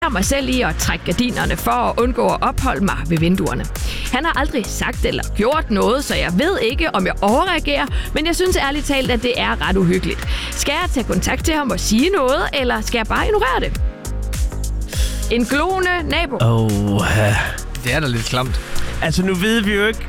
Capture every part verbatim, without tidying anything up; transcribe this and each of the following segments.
Jeg mig selv i at trække gardinerne for at undgå at opholde mig ved vinduerne. Han har aldrig sagt eller gjort noget, så jeg ved ikke, om jeg overreagerer, men jeg synes ærligt talt, at det er ret uhyggeligt. Skal jeg tage kontakt til ham og sige noget, eller skal jeg bare ignorere det? En gloende nabo. Åh, oh, det er da lidt klamt. Altså, nu ved vi jo ikke,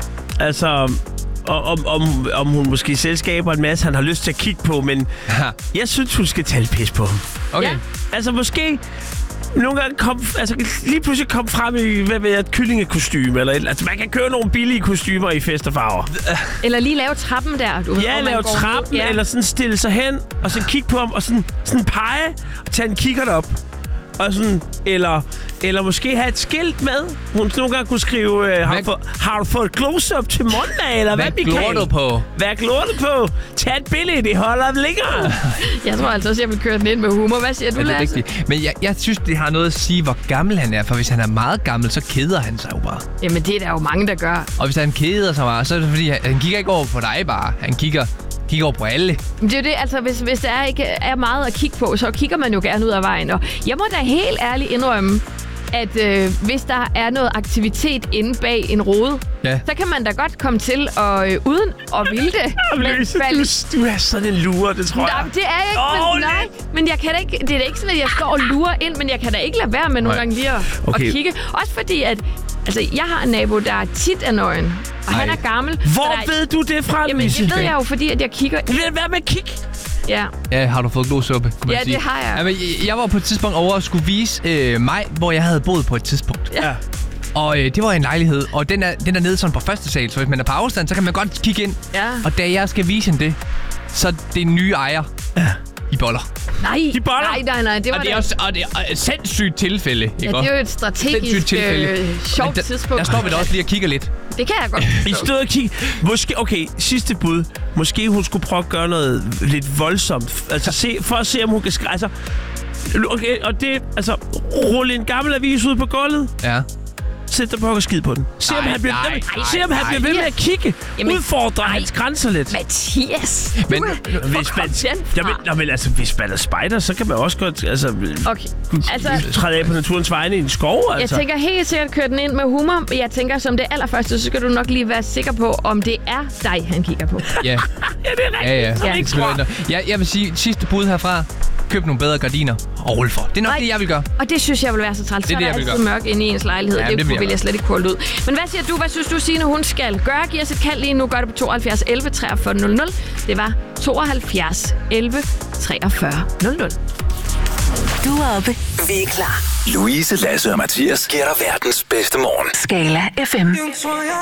altså, om, om, om hun måske selv skaber en masse, han har lyst til at kigge på, men jeg synes, hun skal tage pis på ham. Okay. Ja. Altså, måske nogle gange kom, altså, lige pludselig kom frem i, hvad ved jeg, et kyllingekostyme, eller et, altså, man kan købe nogle billige kostymer i fest og farver. Eller lige lave trappen der. Du ved, Ja, lave trappen, ja. eller sådan stille sig hen, og så kigge på ham, og sådan, sådan pege, og tage en kikkert op. Og sådan, eller, eller måske have et skilt med. Hun nogle gange kunne skrive, øh, har, du fået, har du fået close-up til mandag, eller hvad, hvad Michael? glor du på? Hvad glor du på? Tag et billede, det holder længere. Jeg tror altså også, jeg vil køre den ind med humor. Hvad siger du, Ja, det er Lasse? rigtigt. Men jeg, jeg synes, det har noget at sige, hvor gammel han er. For hvis han er meget gammel, så keder han sig jo bare. Jamen, det er der jo mange, der gør. Og hvis han keder sig meget, så er det fordi, han, han kigger ikke over på dig bare. Han kigger, kigger over på alle. Men det er jo det, altså hvis, hvis der ikke er meget at kigge på, så kigger man jo gerne ud af vejen. Og jeg må da helt ærligt indrømme, at øh, hvis der er noget aktivitet inde bag en rode, Ja. så kan man da godt komme til at, øh, uden at ville det. Louise, du, du er sådan en lurer, det tror Nej, jeg. det er jeg ikke, Åh, men, nej, men jeg kan da ikke, det er da ikke sådan, at jeg står og lurer ind, men jeg kan da ikke lade være med nogle Nej. gange lige at, Okay. at kigge. Også fordi, at altså, jeg har en nabo, der tit er nøgen, og Ej. han er gammel. Hvor så der er, ved du det fra, Jamen, Louise? det ved jeg jo, fordi at jeg kigger. Du ved, hvad med kig? Ja. Ja, har du fået glosuppe, kunne man Ja, sige. det har jeg. Jamen, jeg, jeg var på et tidspunkt over og skulle vise øh, mig, hvor jeg havde boet på et tidspunkt. Ja. Og øh, det var en lejlighed, og den er, den er nede sådan på første sal, så hvis man er på afstand, så kan man godt kigge ind. Ja. Og da jeg skal vise hende det, så det er en nye ejer Ja. i boller. Nej, De boller. nej, nej, nej, det var Og det er også og det er et sindssygt tilfælde, ikke? Ja, det er jo et Sindssygt strategisk tilfælde. øh, Men sjovt der, tidspunkt. der står vi da også lige og kigger lidt. Det kan jeg godt I forstå. stod og kig. Måske, okay, sidste bud. Måske hun skulle prøve at gøre noget lidt voldsomt. Altså, se, for at se, om hun kan skrive. Altså, okay, og det, altså, rulle en gammel avis ud på gulvet. Ja. Sæt dig på og skid på den. Se, om Nej, han bliver, nej, jamen, nej, se, om han nej. bliver ved med at kigge. Jamen, Udfordre nej. hans grænser lidt. Mathias, Men- du er, Hvis hvor man, kom den fra? jamen, jamen, altså, hvis man er spejder, så kan man også godt altså, Okay, altså, træde af på naturens vegne i en skov. jeg Altså. tænker helt sikkert køre den ind med humor. Men jeg tænker, som det allerførste, så skal du nok lige være sikker på, om det er dig, han kigger på. Ja, Ja, det er ja, rigtigt. ja. Ja. Ikke tror. Jeg, jeg vil sige, sidste bud herfra. Køb nogle bedre gardiner og rulle for. Det er nok Nej. det, jeg vil gøre. Og det synes jeg vil være så træls. Det er Så det, er der jeg vil altid gøre. mørk inde i ens lejlighed. Ja, Ja, det, det det vil vil jeg jeg slet ikke kunne holde ud. Men hvad siger du? Hvad synes du, Signe, hun skal gøre? Giv os et kald lige nu. Gør det på tooghalvfjerds elleve treogfyrre nul nul. Det var tooghalvfjerds elleve treogfyrre nul nul. Du er oppe. Vi er klar. Louise, Lasse og Mathias giver dig verdens bedste morgen. Skala F M.